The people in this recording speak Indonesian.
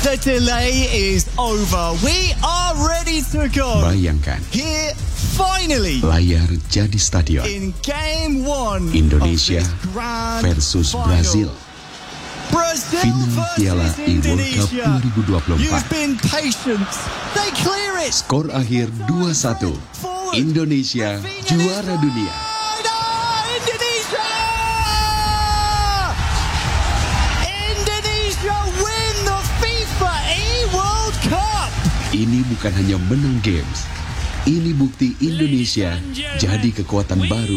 The delay is over. We are ready to go. Bayangkan, Here, finally, layar jadi stadion. in game one Indonesia of this grand versus final. Brazil. Brazil Final Piala versus World Cup Indonesia. 2024. You've been patient. They clear it. Skor akhir 2-1. Forward. Indonesia juara dunia. Indonesia! Indonesia win the FIFA E-World Cup! Ini bukan hanya menang games. Ini bukti Indonesia jadi kekuatan baru